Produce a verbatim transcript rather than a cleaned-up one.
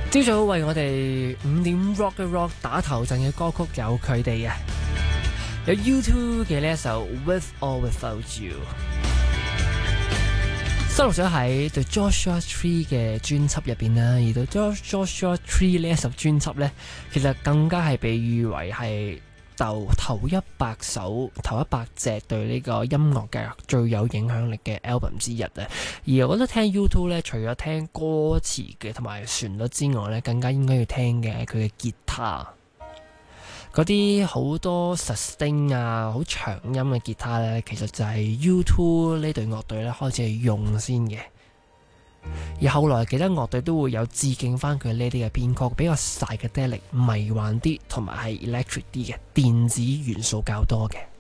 朝早為我哋五點 rock 嘅 rock 打頭陣嘅歌曲有佢哋啊，有 U two 嘅呢一首 With or Without You， 收錄咗喺 The Joshua Tree 嘅專輯入邊啦。而 The Joshua Tree 呢一首專輯呢，其實更加係被譽為係頭頭一百首、頭一百隻對呢個音樂界最有影響力嘅 album 之一啊！而我覺得聽 U two 咧，除咗聽歌詞嘅同埋旋律之外咧，更加應該要聽嘅佢嘅吉他，嗰啲好多 sustain 啊、好長音嘅吉他咧，其實就係 U two 呢隊樂隊咧開始係用先嘅。而後來其他樂隊都會有致敬翻佢呢啲嘅編曲，比較psychedelic、迷幻啲，同埋係 electric 啲嘅電子元素較多嘅。